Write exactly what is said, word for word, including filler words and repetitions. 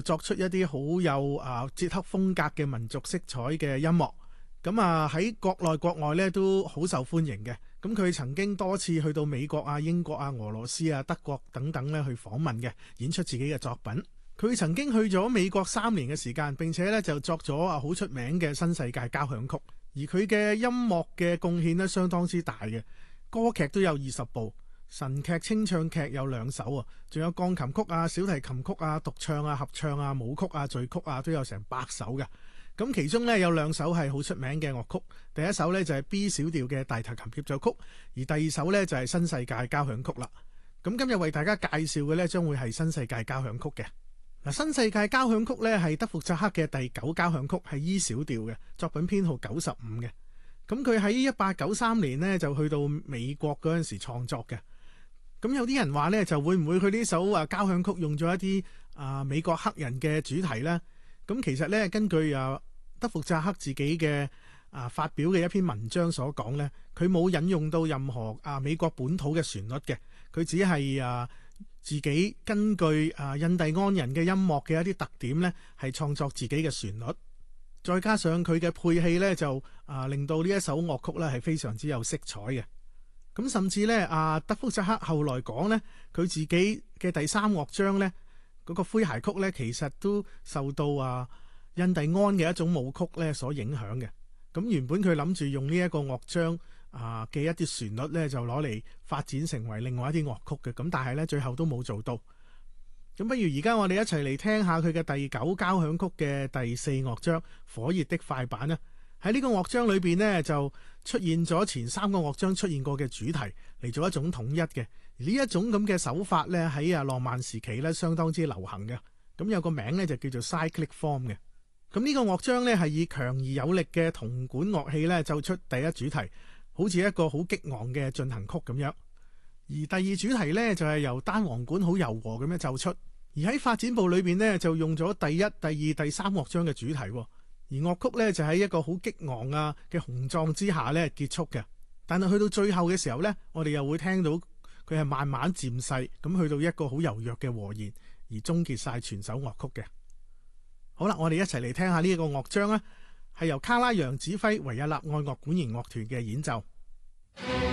作出一啲好有啊捷克風格嘅民族色彩嘅音樂。咁啊喺國內國外咧都好受歡迎嘅。咁佢曾經多次去到美國啊、英國啊、俄羅斯啊、德國等等咧去訪問嘅，演出自己嘅作品。佢曾經去咗美國三年嘅時間，並且咧就作咗啊好出名嘅新世界交響曲。而佢嘅音樂嘅貢獻咧相當之大嘅，歌劇都有二十部，神劇、清唱劇有兩首啊，仲有鋼琴曲啊、小提琴曲啊、獨唱啊、合唱啊、舞曲啊、序曲啊，都有成百首嘅。咁其中咧有兩首係好出名嘅樂曲，第一首咧就係 B 小調嘅大提琴協奏曲，而第二首咧就係新世界交響曲啦。咁今日為大家介紹嘅咧將會係新世界交響曲嘅。嗱，新世界交響曲咧係德弗扎克嘅第九交響曲，係 E 小調嘅，作品編號九十五嘅。咁佢喺一八九三年呢就去到美國嗰陣時創作嘅。咁有啲人話咧就會唔會佢呢首啊交響曲用咗一啲啊美國黑人嘅主題呢？咁其實咧根據啊德弗扎克自己嘅啊發表嘅一篇文章所講咧，佢冇引用到任何啊美國本土嘅旋律嘅，佢只係啊自己根據啊印第安人嘅音樂嘅一啲特點咧，係創作自己嘅旋律，再加上佢嘅配器咧，就啊令到呢一首樂曲咧係非常之有色彩嘅。咁甚至咧啊德弗扎克後來講咧，佢自己嘅第三樂章咧嗰個詼諧曲咧，其實都受到啊印第安嘅一種舞曲咧所影響嘅。咁原本佢諗住用呢一個樂章啊嘅一啲旋律咧，就攞嚟發展成為另外一啲樂曲嘅。咁但係咧最後都冇做到。咁不如而家我哋一齊嚟聽下佢嘅第九交響曲嘅第四樂章《火熱的快板》啦。喺呢個樂章裏邊呢，就出現咗前三個樂章出現過嘅主題嚟做一種統一嘅。而呢一種咁嘅手法咧喺啊浪漫時期咧相當之流行嘅。咁有個名咧就叫做 cyclic form 嘅。咁呢個樂章咧係以強而有力嘅銅管樂器咧奏出第一主題，好似一個好激昂嘅進行曲咁樣。而第二主題咧就係由單簧管好柔和咁樣奏出。而喺發展部裏邊咧就用咗第一、第二、第三樂章嘅主題，而樂曲咧就喺一個好激昂啊嘅雄壯之下咧結束嘅。但係去到最後嘅時候咧，我哋又會聽到佢係慢慢漸細咁去到一個好柔弱嘅和弦，而終結晒全首樂曲嘅。好啦，我哋一齊嚟聽下呢一個樂章啦，係由卡拉揚指揮維也納愛樂管弦樂團嘅演奏。